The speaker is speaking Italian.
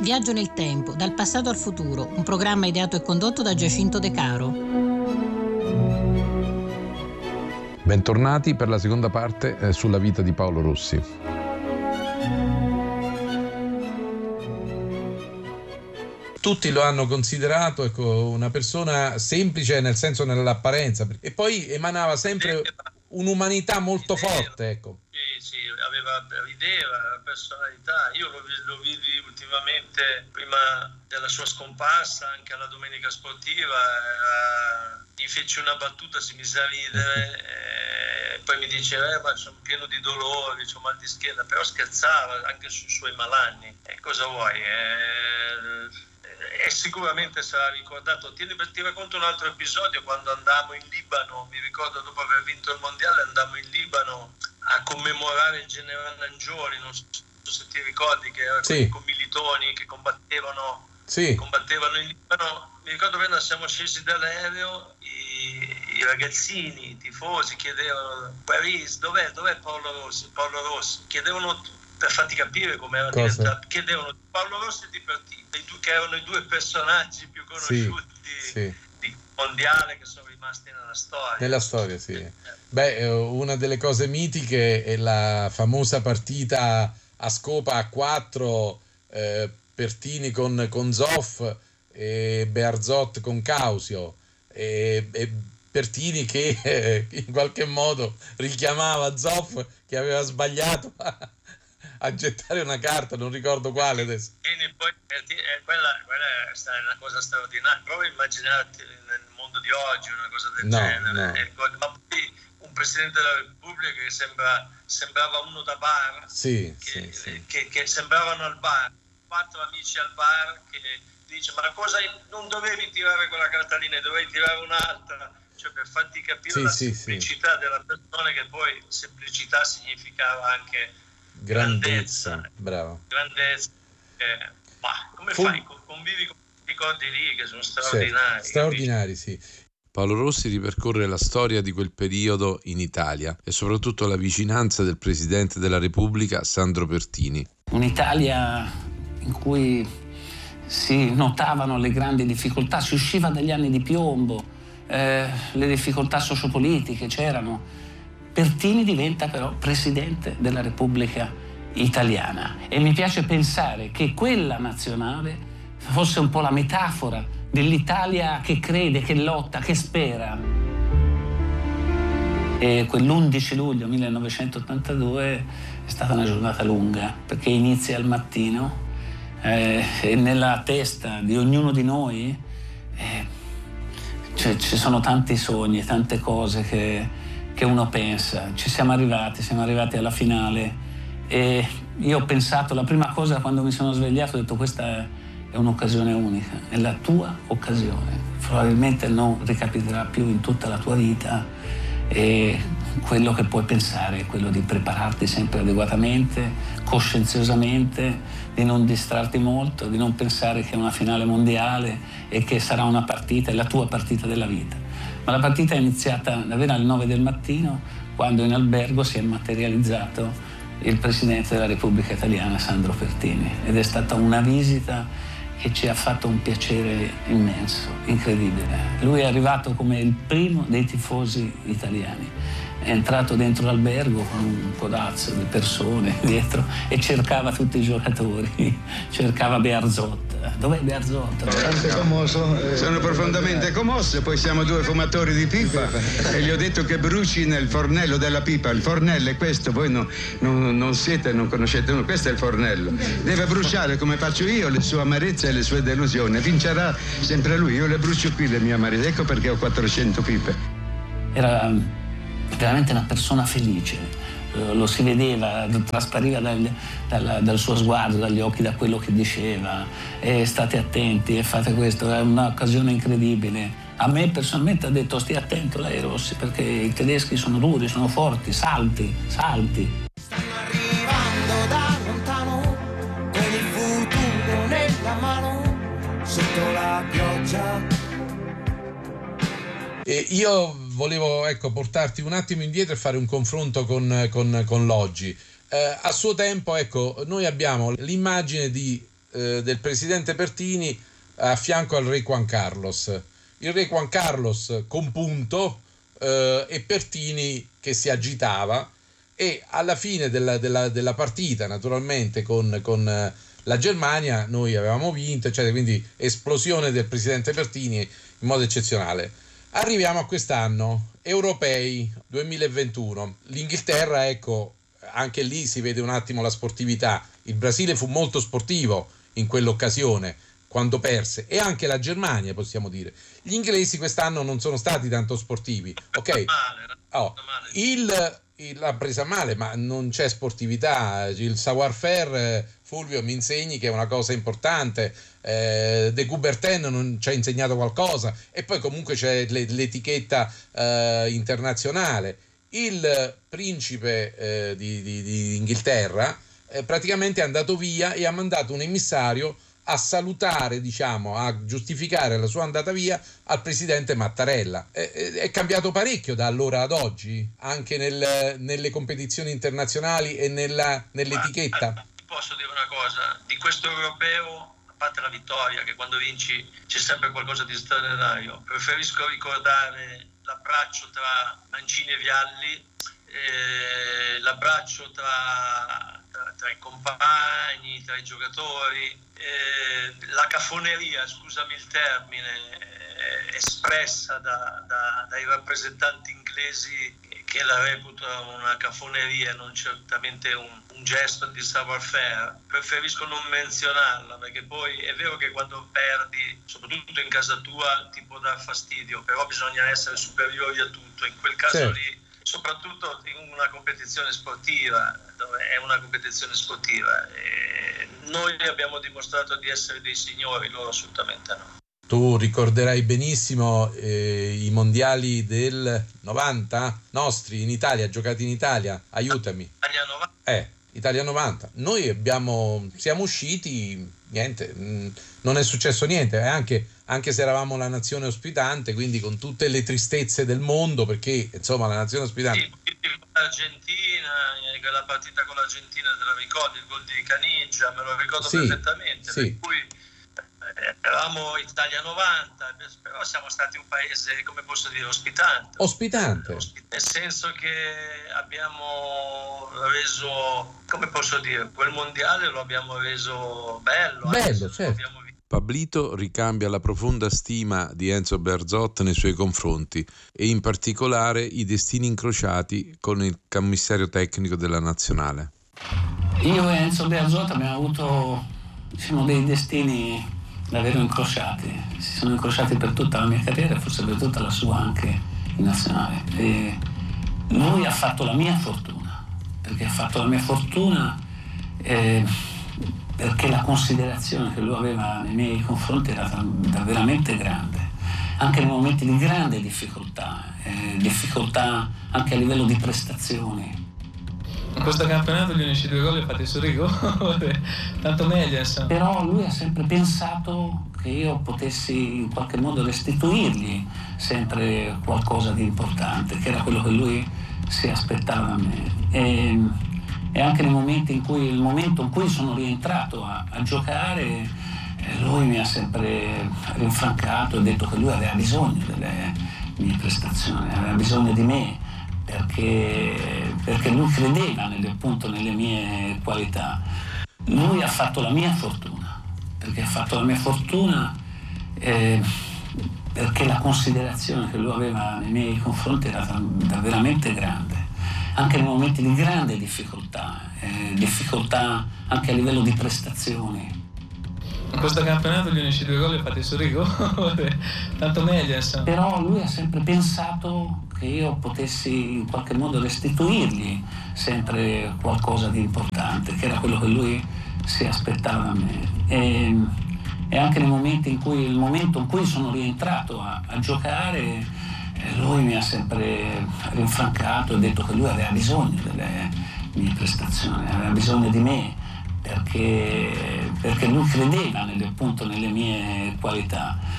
Viaggio nel tempo, dal passato al futuro, un programma ideato e condotto da Giacinto De Caro. Bentornati per la seconda parte sulla vita di Paolo Rossi. Tutti lo hanno considerato una persona semplice, nel senso, nell'apparenza, e poi emanava sempre un'umanità molto forte, ecco. Sì, rideva, personalità. Io lo vidi ultimamente, prima della sua scomparsa, anche alla Domenica Sportiva, gli feci una battuta, si mise a ridere, poi mi diceva ma sono pieno di dolori, ho mal di schiena, però scherzava anche sui suoi malanni. E cosa vuoi? E sicuramente sarà ricordato. Ti racconto un altro episodio. Quando andammo in Libano, mi ricordo, dopo aver vinto il mondiale, andammo in Libano a commemorare il generale Angioli, non so se ti ricordi, che erano sì, con Militoni che combattevano in Libano. Mi ricordo quando siamo scesi dall'aereo, i ragazzini, i tifosi chiedevano Paris, dov'è Paolo Rossi, chiedevano, per farti capire come era diventato, chiedevano Paolo Rossi e Di Pertini, che erano i due personaggi più conosciuti di mondiale, che sono rimasti nella storia. Sì. Beh, una delle cose mitiche è la famosa partita a Scopa a 4, Pertini con Zoff e Bearzot con Causio, e Pertini che in qualche modo richiamava Zoff che aveva sbagliato a gettare una carta, non ricordo quale adesso. Poi quella è una cosa straordinaria. Prova a immaginarti nel mondo di oggi una cosa del genere. No. Ma poi un Presidente della Repubblica che sembrava uno da bar, che sembravano al bar, 4 amici al bar, che dice ma cosa, non dovevi tirare quella cartellina, dovevi tirare un'altra, cioè per farti capire la semplicità della persona, che poi semplicità significava anche grandezza. Bravo. Grandezza. Ma come fai? Convivi con i ricordi lì che sono straordinari. Straordinari, sì. Paolo Rossi ripercorre la storia di quel periodo in Italia e soprattutto la vicinanza del Presidente della Repubblica, Sandro Pertini. Un'Italia in cui si notavano le grandi difficoltà, si usciva dagli anni di piombo, le difficoltà sociopolitiche c'erano. Pertini diventa però Presidente della Repubblica Italiana e mi piace pensare che quella nazionale fosse un po' la metafora dell'Italia che crede, che lotta, che spera. E quell'11 luglio 1982 è stata una giornata lunga, perché inizia al mattino e nella testa di ognuno di noi ci sono tanti sogni, tante cose che uno pensa. Ci siamo arrivati alla finale e io ho pensato, la prima cosa quando mi sono svegliato, ho detto questa è un'occasione unica, è la tua occasione, probabilmente non ricapiterà più in tutta la tua vita, e quello che puoi pensare è quello di prepararti sempre adeguatamente, coscienziosamente, di non distrarti molto, di non pensare che è una finale mondiale e che sarà una partita, è la tua partita della vita. Ma la partita è iniziata davvero alle 9 del mattino, quando in albergo si è materializzato il Presidente della Repubblica Italiana, Sandro Pertini, ed è stata una visita che ci ha fatto un piacere immenso, incredibile. Lui è arrivato come il primo dei tifosi italiani, è entrato dentro l'albergo con un codazzo di persone dietro e cercava tutti i giocatori, cercava Bearzot. Dov'è Bearzot? Tanto commosso. Sono profondamente commosso, poi siamo due fumatori di pipa e gli ho detto che bruci nel fornello della pipa. Il fornello è questo, voi non siete, non conoscete, questo è il fornello. Deve bruciare come faccio io le sue amarezze e le sue delusioni. Vincerà sempre lui, io le brucio qui le mie amarezze, ecco perché ho 400 pipe. Era veramente una persona felice. Lo si vedeva, traspariva dal suo sguardo, dagli occhi, da quello che diceva. E state attenti e fate questo, è un'occasione incredibile. A me personalmente ha detto stia attento lei Rossi, perché i tedeschi sono duri, sono forti, salti. Stanno arrivando da lontano, con il futuro nella mano, sotto la pioggia. E io volevo portarti un attimo indietro e fare un confronto con l'oggi. A suo tempo noi abbiamo l'immagine di del presidente Pertini a fianco al re Juan Carlos. Il re Juan Carlos compunto e Pertini che si agitava, e alla fine della partita, naturalmente con la Germania, noi avevamo vinto, eccetera, quindi esplosione del presidente Pertini in modo eccezionale. Arriviamo a quest'anno, Europei 2021, l'Inghilterra, ecco, anche lì si vede un attimo la sportività. Il Brasile fu molto sportivo in quell'occasione quando perse, e anche la Germania, possiamo dire. Gli inglesi quest'anno non sono stati tanto sportivi, ok? L'ha presa male, ma non c'è sportività. Il savoir-faire, Fulvio mi insegni che è una cosa importante. De Coubertin non ci ha insegnato qualcosa, e poi comunque c'è l'etichetta internazionale. Il principe di Inghilterra praticamente è andato via e ha mandato un emissario a salutare, diciamo, a giustificare la sua andata via al presidente Mattarella. È cambiato parecchio da allora ad oggi, anche nelle competizioni internazionali e nell'etichetta. Posso dire una cosa, di questo europeo, a parte la vittoria, che quando vinci c'è sempre qualcosa di straordinario, preferisco ricordare l'abbraccio tra Mancini e Vialli, l'abbraccio tra i compagni, tra i giocatori, la cafoneria, scusami il termine, espressa dai rappresentanti inglesi, che la reputano una cafoneria, non certamente un gesto di savoir-faire. Preferisco non menzionarla, perché poi è vero che quando perdi, soprattutto in casa tua, ti può dar fastidio, però bisogna essere superiori a tutto. In quel caso lì, soprattutto in una competizione sportiva, dove è una competizione sportiva, noi abbiamo dimostrato di essere dei signori, loro assolutamente no. Tu ricorderai benissimo i mondiali del 90 nostri in Italia, giocati in Italia, aiutami. Italia 90. Italia 90. Noi siamo usciti, niente, non è successo niente, anche se eravamo la nazione ospitante, quindi con tutte le tristezze del mondo, perché insomma la nazione ospitante. Sì, l'Argentina, quella partita con l'Argentina, te la ricordi, il gol di Caniggia, me lo ricordo perfettamente, per cui eravamo Italia 90, però siamo stati un paese, come posso dire, ospitante, nel senso che abbiamo reso, come posso dire, quel mondiale lo abbiamo reso bello, certo. Pablito ricambia la profonda stima di Enzo Bearzot nei suoi confronti, e in particolare i destini incrociati con il commissario tecnico della nazionale. Io e Enzo Bearzot abbiamo avuto, diciamo, dei destini davvero incrociati. Si sono incrociati per tutta la mia carriera, forse per tutta la sua anche in nazionale. E lui ha fatto la mia fortuna, perché perché la considerazione che lui aveva nei miei confronti era veramente grande, anche nei momenti di grande difficoltà anche a livello di prestazioni. In questo campionato gli unici 2 gol li fate su rigore, tanto meglio insomma. Però lui ha sempre pensato che io potessi in qualche modo restituirgli sempre qualcosa di importante, che era quello che lui si aspettava da me. E anche nei momenti il momento in cui sono rientrato a giocare, lui mi ha sempre rinfrancato e detto che lui aveva bisogno delle mie prestazioni, aveva bisogno di me, perché lui credeva nelle mie qualità. Lui ha fatto la mia fortuna, perché la considerazione che lui aveva nei miei confronti era veramente grande, anche nei momenti di grande difficoltà anche a livello di prestazioni. In questo campionato gli unici 2 gol li fate su rigore, tanto meglio insomma. Però lui ha sempre pensato che io potessi in qualche modo restituirgli sempre qualcosa di importante, che era quello che lui si aspettava da me. E anche nei momenti il momento in cui sono rientrato a giocare, lui mi ha sempre rinfrancato e detto che lui aveva bisogno delle mie prestazioni, aveva bisogno di me, perché lui credeva nelle mie qualità.